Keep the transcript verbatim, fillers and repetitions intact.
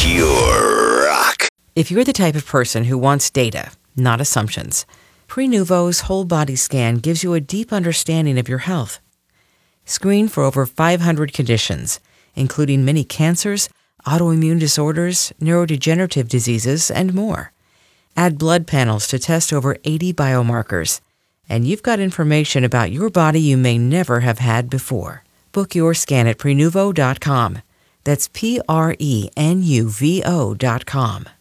Pure rock. If you're the type of person who wants data, not assumptions, Prenuvo's whole body scan gives you a deep understanding of your health. Screen for over five hundred conditions, including many cancers, autoimmune disorders, neurodegenerative diseases, and more. Add blood panels to test over eighty biomarkers, and you've got information about your body you may never have had before. Book your scan at Prenuvo dot com. That's P R E N U V O dot com.